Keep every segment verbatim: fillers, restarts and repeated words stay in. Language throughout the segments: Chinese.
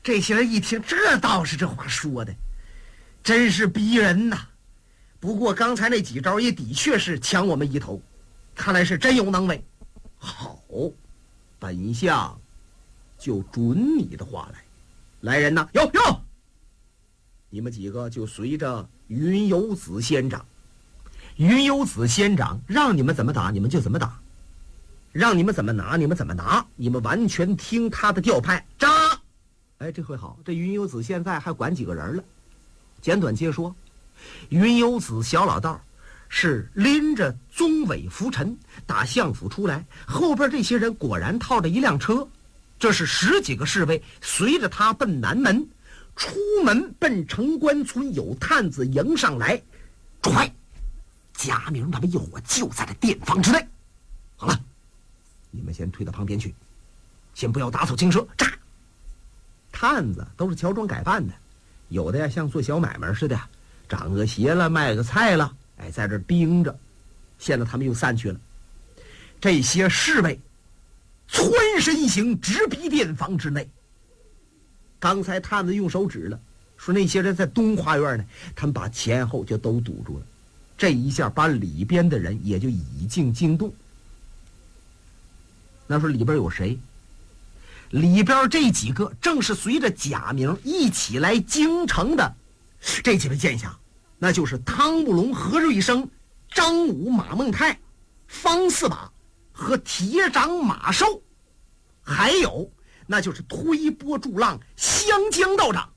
这些人一听，这道士这话说的真是逼人呐。不过刚才那几招也的确是抢我们一头，看来是真有能为。好，本相就准你的话来。来人呐，哟哟，你们几个就随着云游子仙长。云游子仙长让你们怎么打你们就怎么打，让你们怎么拿你们怎么拿，你们完全听他的调派。扎！哎，这回好，这云游子现在还管几个人了。简短接说，云游子小老道是拎着宗尾拂尘打相府出来，后边这些人果然套着一辆车，这是十几个侍卫随着他奔南门，出门奔城关村，有探子迎上来。快！贾明他们一伙就在这店房之内。好了，你们先退到旁边去，先不要打草惊蛇。炸！探子都是乔装改扮的，有的呀像做小买卖似的，长个鞋了，卖个菜了，哎，在这盯着。现在他们又散去了。这些侍卫窜身行，直逼店房之内。刚才探子用手指了，说那些人在东花园呢，他们把前后就都堵住了。这一下把里边的人也就已经惊动。那说里边有谁？里边这几个正是随着贾明一起来京城的这几位剑侠，那就是汤不龙、何瑞生、张武、马孟泰、方四把和铁掌马寿，还有那就是推波助浪湘江道长。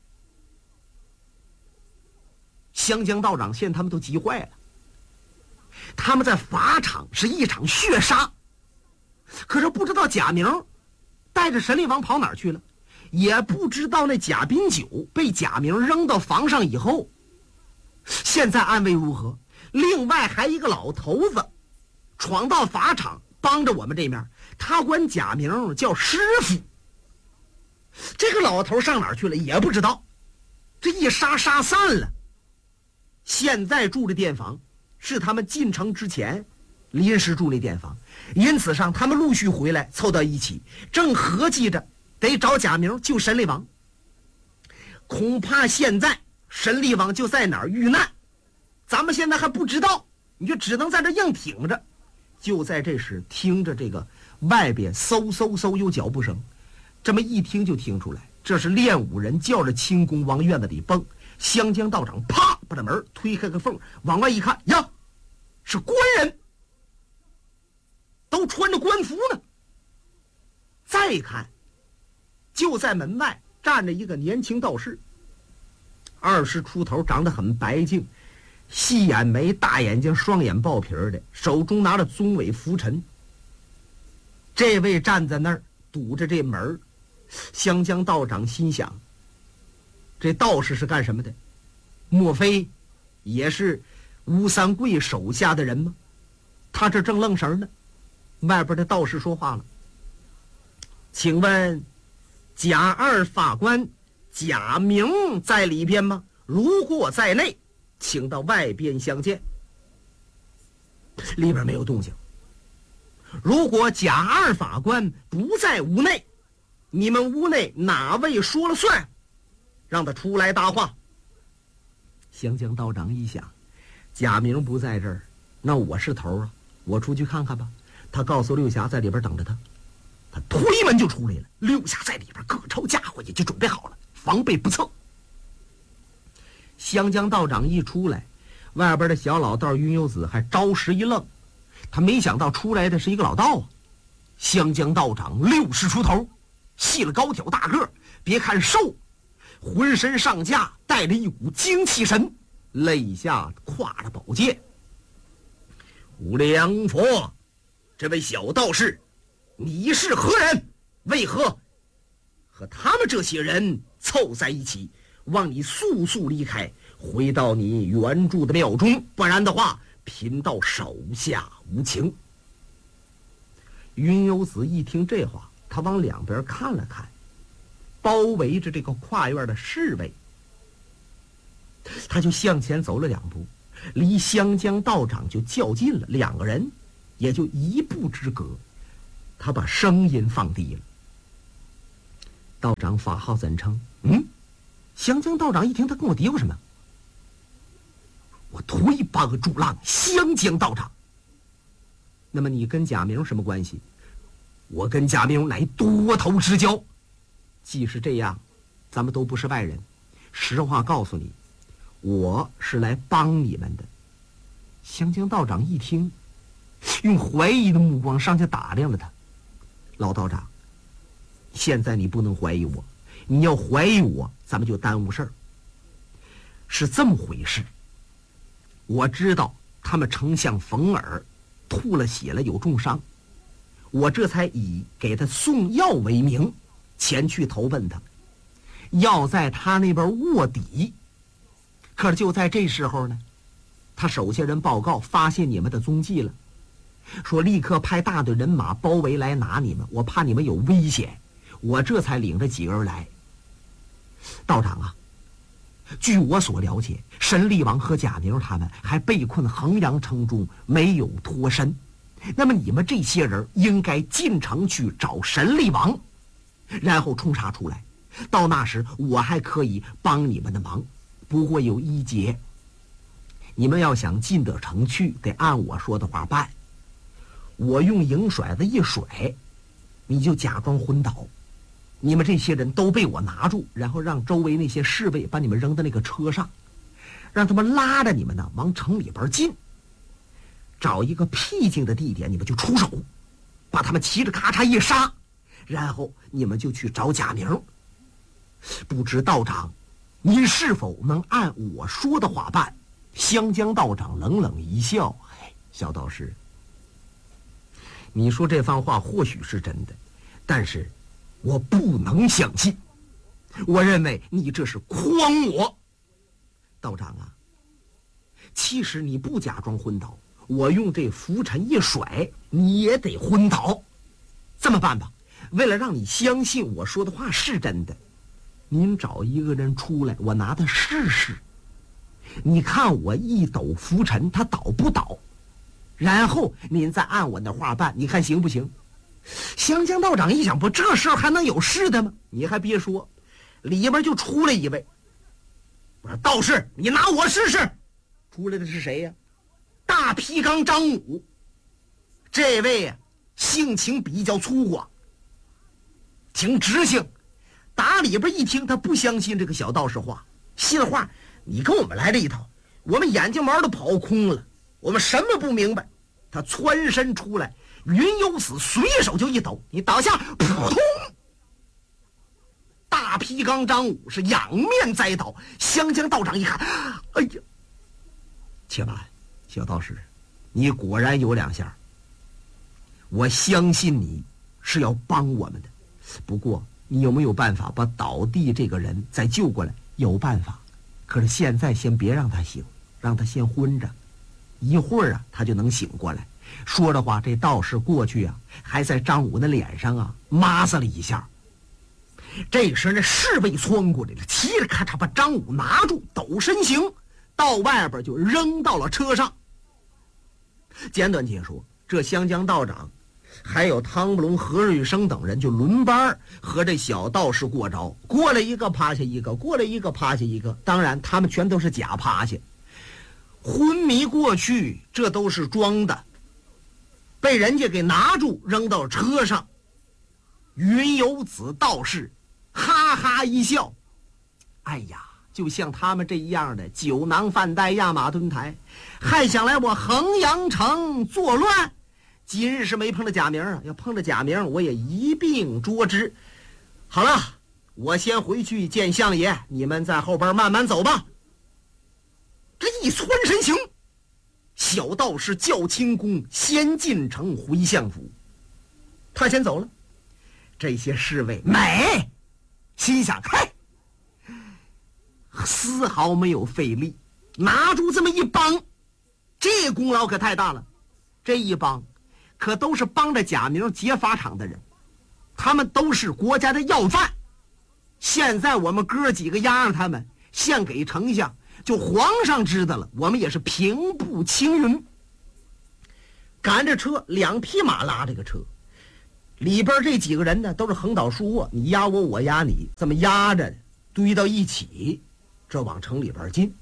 湘江道长现在他们都急坏了，他们在法场是一场血杀，可是不知道贾明带着神力王跑哪儿去了，也不知道那贾宾九被贾明扔到房上以后现在安危如何。另外还一个老头子闯到法场帮着我们这面，他管贾明叫师傅，这个老头上哪儿去了也不知道。这一杀杀散了，现在住的店房是他们进城之前临时住那店房，因此上他们陆续回来凑到一起，正合计着得找贾明救神力王。恐怕现在神力王就在哪儿遇难，咱们现在还不知道，你就只能在这硬挺着。就在这时，听着这个外边嗖嗖嗖有脚步声，这么一听就听出来，这是练武人叫着轻功往院子里蹦。湘江道长啪把这门推开个缝，往外一看，呀，是官人，都穿着官服呢。再看，就在门外站着一个年轻道士，二十出头，长得很白净，细眼眉，大眼睛，双眼爆皮的，手中拿着宗尾拂尘。这位站在那儿堵着这门，湘江道长心想，这道士是干什么的？莫非也是吴三桂手下的人吗？他这正愣神呢，外边的道士说话了：请问贾二法官贾明在里边吗？如果在内，请到外边相见。里边没有动静。如果贾二法官不在屋内，你们屋内哪位说了算？让他出来搭话。湘江道长一想，贾明不在这儿，那我是头啊，我出去看看吧。他告诉六侠在里边等着他，他推门就出来了。六侠在里边各抽家伙也就准备好了，防备不测。湘江道长一出来，外边的小老道云游子还着实一愣，他没想到出来的是一个老道啊。湘江道长六十出头，细了高挑大个，别看瘦，浑身上下带着一股精气神，肋下挎着宝剑。无量佛，这位小道士，你是何人？为何和他们这些人凑在一起？望你速速离开，回到你原住的庙中，不然的话，贫道手下无情。云游子一听这话，他往两边看了看，包围着这个跨院的侍卫，他就向前走了两步，离湘江道长就较近了，两个人也就一步之隔。他把声音放低了： 道长法号怎称？嗯，湘江道长一听，他跟我嘀咕什么？我推八个柱浪湘江道长。那么你跟贾明什么关系？我跟贾明乃多头之交。既是这样，咱们都不是外人。实话告诉你，我是来帮你们的。湘江道长一听，用怀疑的目光上去打量了他。老道长，现在你不能怀疑我，你要怀疑我，咱们就耽误事儿。是这么回事，我知道他们丞相冯尔吐了血了，有重伤，我这才以给他送药为名，前去投奔他。药在他那边卧底，可是就在这时候呢，他手下人报告发现你们的踪迹了，说立刻派大队人马包围来拿你们，我怕你们有危险，我这才领着几个人来。道长啊，据我所了解，神力王和贾明他们还被困衡阳城中，没有脱身。那么你们这些人应该进城去找神力王，然后冲杀出来。到那时我还可以帮你们的忙，不过有一节，你们要想进得城去，得按我说的话办。我用银甩子一甩，你就假装昏倒，你们这些人都被我拿住，然后让周围那些侍卫把你们扔到那个车上，让他们拉着你们呢往城里边进，找一个僻静的地点，你们就出手，把他们骑着咔嚓一杀，然后你们就去找贾明。不知道长您是否能按我说的话办？湘江道长冷冷一笑，哎，小道士，你说这番话或许是真的，但是我不能相信，我认为你这是诓我。道长啊，其实你不假装昏倒，我用这拂尘一甩，你也得昏倒。这么办吧，为了让你相信我说的话是真的，您找一个人出来，我拿他试试。你看我一抖拂尘，他倒不倒？然后您再按我的话办，你看行不行？湘江道长一想，不，这事儿还能有事的吗？你还别说，里边就出来一位。我说道士，你拿我试试。出来的是谁呀？大皮刚张武。这位呀，性情比较粗犷，挺直性。打里边一听，他不相信这个小道士话，信话，你跟我们来这一套，我们眼睛毛都跑空了，我们什么不明白。他窜身出来，云游死随手就一抖，你倒下，扑通！大皮刚张武是仰面栽倒。湘江道长一看，哎呀，且慢，小道士，你果然有两下，我相信你是要帮我们的，不过你有没有办法把倒地这个人再救过来？有办法，可是现在先别让他醒，让他先昏着，一会儿啊他就能醒过来。说的话，这道士过去啊还在张武的脸上啊抹撒了一下。这时那侍卫窜过来了，骑着咔嚓把张武拿住，抖身形到外边就扔到了车上。简短解说，这湘江道长还有汤不龙、何瑞生等人就轮班和这小道士过招，过来一个趴下一个，过来一个趴下一个，当然他们全都是假趴下，昏迷过去，这都是装的，被人家给拿住扔到车上。云游子道士哈哈一笑，哎呀，就像他们这样的酒囊饭袋压马墩台，还想来我衡阳城作乱？今日是没碰到贾明啊，要碰到贾明，我也一并捉之。好了，我先回去见相爷，你们在后边慢慢走吧。这一窜身形，小道士叫清宫先进城回相府，他先走了。这些侍卫美，心想：嘿，丝毫没有费力，拿住这么一帮，这功劳可太大了。这一帮可都是帮着贾明劫法场的人，他们都是国家的要犯。现在我们哥几个押上他们，献给丞相，就皇上知道了，我们也是平步青云。赶着车，两匹马拉这个车， 里边这几个人呢，都是横倒竖卧，你压我，我压你，这么压着堆到一起，这往城里边进。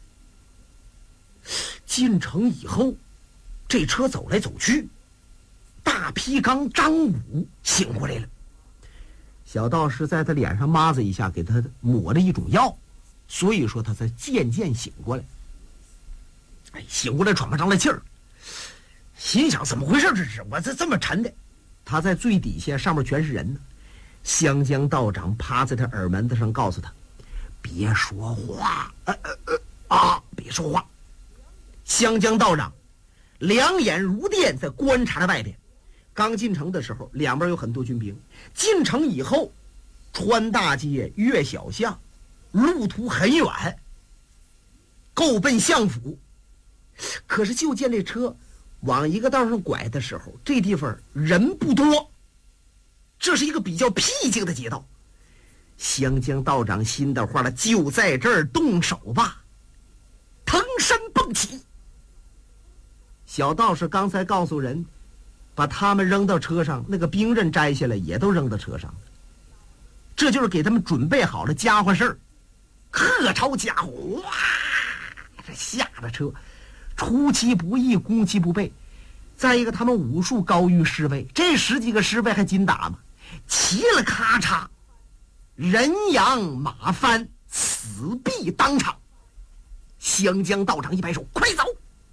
进城以后，这车走来走去，大皮刚张武醒过来了。小道士在他脸上抹子一下，给他抹了一种药，所以说他才渐渐醒过来。哎，醒过来喘不上来气儿，心想怎么回事？这是我这这么沉的。他在最底下，上面全是人呢。湘江道长趴在他耳门子上，告诉他：“别说话，呃呃呃啊，别说话。”湘江道长两眼如电，在观察着外边。刚进城的时候，两边有很多军兵。进城以后，穿大街，越小巷，路途很远，够奔相府。可是就见这车往一个道上拐的时候，这地方人不多，这是一个比较僻静的街道。湘江道长心的话了，就在这儿动手吧，腾身蹦起。小道士刚才告诉人，把他们扔到车上，那个兵刃摘下来也都扔到车上了，这就是给他们准备好了家伙事儿。贺超家伙哇，这下了车，出其不意，攻其不备。再一个，他们武术高于侍卫，这十几个侍卫还紧打吗？齐了咔嚓，人仰马翻，死毙当场。湘江道长一摆手，快走！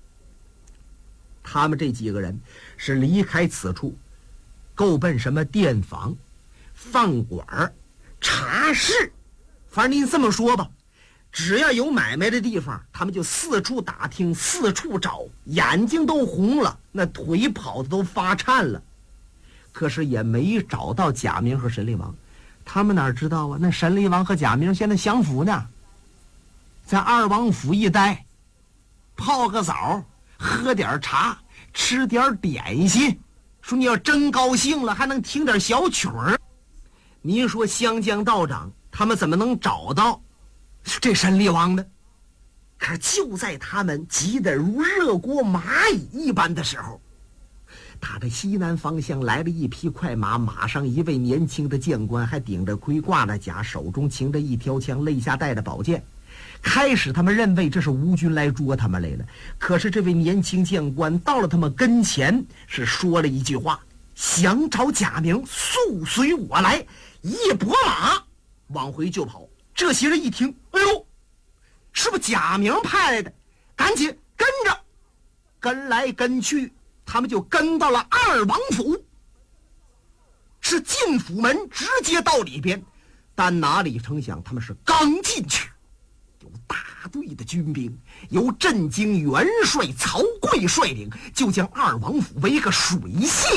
他们这几个人是离开此处，够奔什么店房、饭馆、茶室，反正您这么说吧，只要有买卖的地方，他们就四处打听，四处找，眼睛都红了，那腿跑的都发颤了。可是也没找到贾明和神力王。他们哪知道啊？那神力王和贾明现在享福呢，在二王府一待，泡个澡，喝点茶，吃点点心，说你要真高兴了，还能听点小曲儿。您说湘江道长他们怎么能找到这神力王呢？可是就在他们急得如热锅蚂蚁一般的时候，打着西南方向来了一匹快马，马上一位年轻的将官，还顶着盔挂着甲，手中擎着一条枪，肋下带着宝剑。开始他们认为这是吴军来捉他们来了，可是这位年轻将官到了他们跟前，是说了一句话：想找贾明，速随我来。一拨马往回就跑。这些人一听，哎呦，是不是贾明派来的？赶紧跟着，跟来跟去，他们就跟到了二王府，是进府门直接到里边。但哪里成想，他们是刚进去，有大队的军兵，由镇京元帅曹刿率领，就将二王府为一个水泄